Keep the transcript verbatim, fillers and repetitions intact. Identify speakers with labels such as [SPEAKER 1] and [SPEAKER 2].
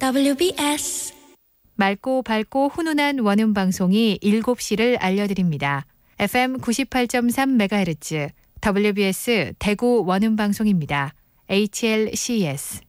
[SPEAKER 1] 더블유비에스
[SPEAKER 2] 맑고 밝고 훈훈한 원음 방송이 일곱 시를 알려드립니다. 에프엠 구십팔 점 삼 메가헤르츠 더블유비에스 대구 원음 방송입니다. 에이치엘씨에스